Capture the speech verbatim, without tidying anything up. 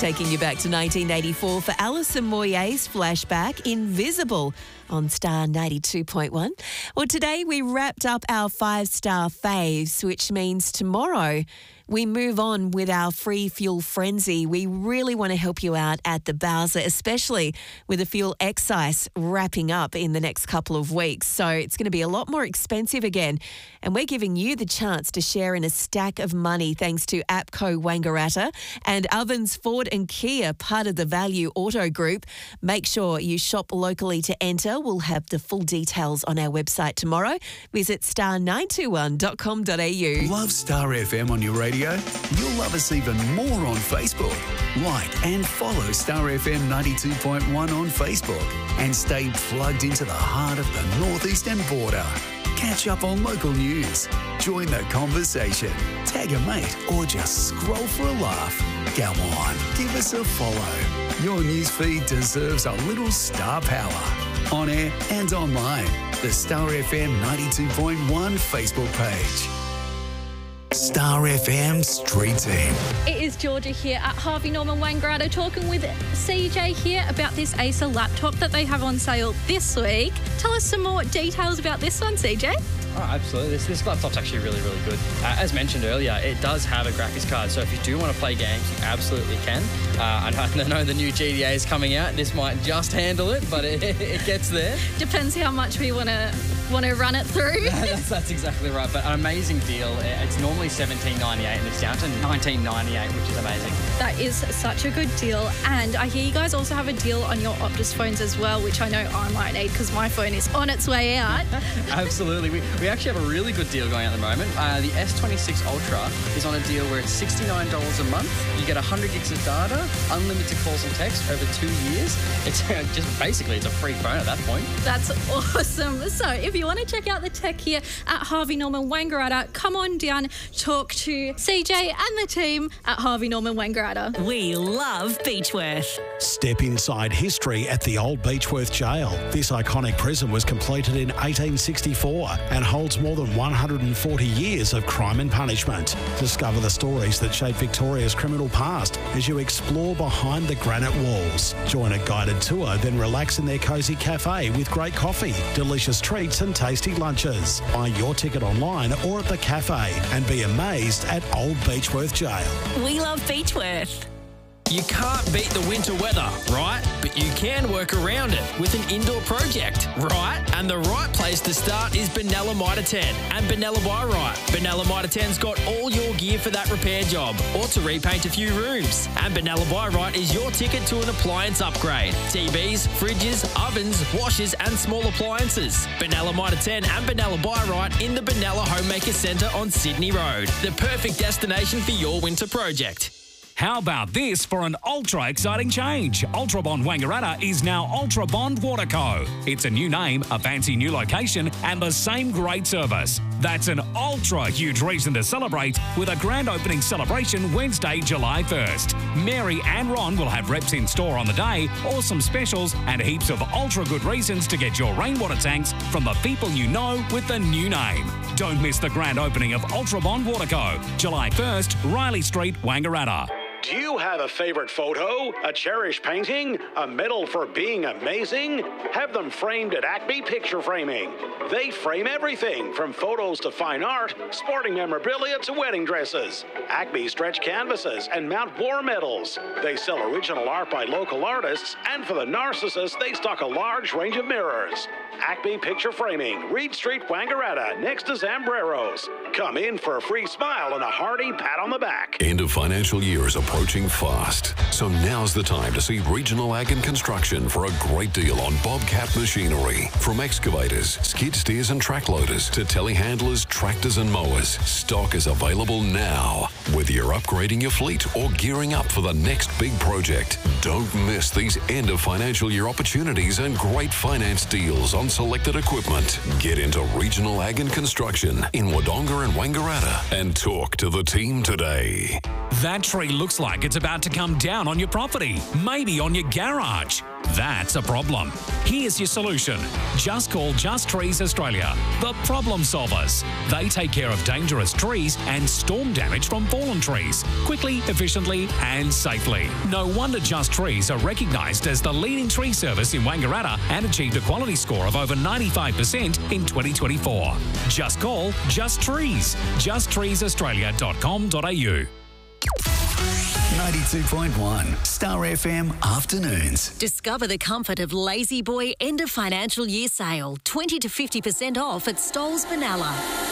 Taking you back to nineteen eighty-four for Alison Moyet's flashback, Invisible, on Star ninety-two point one. Well, today we wrapped up our five-star faves, which means tomorrow we move on with our free fuel frenzy. We really want to help you out at the Bowser, especially with the fuel excise wrapping up in the next couple of weeks. So it's going to be a lot more expensive again. And we're giving you the chance to share in a stack of money thanks to APCO Wangaratta and Ovens Ford and Kia, part of the Value Auto Group. Make sure you shop locally to enter. We'll have the full details on our website tomorrow. Visit star nine two one dot com dot a u. Love Star F M on your radio? You'll love us even more on Facebook. Like and follow Star F M ninety-two point one on Facebook and stay plugged into the heart of the northeastern border. Catch up on local news, join the conversation, tag a mate, or just scroll for a laugh. Come on, give us a follow. Your newsfeed deserves a little star power. On air and online, the Star F M ninety-two point one Facebook page. Star F M Street Team. It is Georgia here at Harvey Norman Wangaratta talking with C J here about this Acer laptop that they have on sale this week. Tell us some more details about this one, C J. Oh, absolutely. This, this laptop's actually really, really good. Uh, as mentioned earlier, it does have a graphics card, so if you do want to play games, you absolutely can. Uh, I know the new G T A is coming out. This might just handle it, but it, it gets there. Depends how much we want to want to run it through. that's, that's exactly right. But an amazing deal. It's normally seventeen ninety-eight and it's down to nineteen ninety-eight, which is amazing. That is such a good deal. And I hear you guys also have a deal on your Optus phones as well, which I know I might need because my phone is on its way out. Absolutely. We, we actually have a really good deal going at the moment. Uh, the S twenty-six Ultra is on a deal where it's sixty-nine dollars a month. You get one hundred gigs of data, unlimited calls and text over two years. It's uh, just basically it's a free phone at that point. That's awesome. So if you want to check out the tech here at Harvey Norman Wangaratta, come on down, talk to C J and the team at Harvey Norman Wangaratta. We love Beechworth. Step inside history at the old Beechworth Jail. This iconic prison was completed in eighteen sixty-four and holds more than one hundred forty years of crime and punishment. Discover the stories that shape Victoria's criminal past as you explore behind the granite walls. Join a guided tour, then relax in their cosy cafe with great coffee, delicious treats and tasty lunches. Buy your ticket online or at the cafe and be amazed at Old Beechworth Jail. We love Beechworth. You can't beat the winter weather, right? But you can work around it with an indoor project, right? And the right place to start is Benalla Mitre ten and Benalla Byrite. Benalla Mitre ten's got all your gear for that repair job or to repaint a few rooms. And Benalla Byrite is your ticket to an appliance upgrade. T Vs, fridges, ovens, washers and small appliances. Benalla Mitre ten and Benalla Byrite in the Benalla Homemaker Centre on Sydney Road. The perfect destination for your winter project. How about this for an ultra exciting change? Ultra Bond Wangaratta is now Ultra Bond Waterco. It's a new name, a fancy new location, and the same great service. That's an ultra huge reason to celebrate with a grand opening celebration Wednesday, July first. Mary and Ron will have reps in store on the day, awesome specials, and heaps of ultra good reasons to get your rainwater tanks from the people you know with the new name. Don't miss the grand opening of Ultra Bond Waterco, July first, Riley Street, Wangaratta. Do you have a favorite photo, a cherished painting, a medal for being amazing? Have them framed at Acme Picture Framing. They frame everything from photos to fine art, sporting memorabilia to wedding dresses. Acme stretch canvases and mount war medals. They sell original art by local artists, and for the narcissists, they stock a large range of mirrors. Acme Picture Framing, Reed Street, Wangaratta, next to Zambreros. Come in for a free smile and a hearty pat on the back. End of financial year is approaching fast, so now's the time to see Regional Ag and Construction for a great deal on Bobcat machinery. From excavators, skid steers and track loaders to telehandlers, tractors and mowers, stock is available now. Whether you're upgrading your fleet or gearing up for the next big project, don't miss these end of financial year opportunities and great finance deals on selected equipment. Get into Regional Ag and Construction in Wodonga and Wangaratta and talk to the team today. That tree looks like it's about to come down on your property, maybe on your garage. That's a problem. Here's your solution. Just call Just Trees Australia, the problem solvers. They take care of dangerous trees and storm damage from fallen trees, quickly, efficiently and safely. No wonder Just Trees are recognised as the leading tree service in Wangaratta and achieved a quality score of over ninety-five percent in twenty twenty-four. Just call Just Trees. just trees australia dot com dot a u. ninety-two point one Star F M Afternoons. Discover the comfort of Lazy Boy end of financial year sale. twenty to fifty percent off at Stoles Benalla.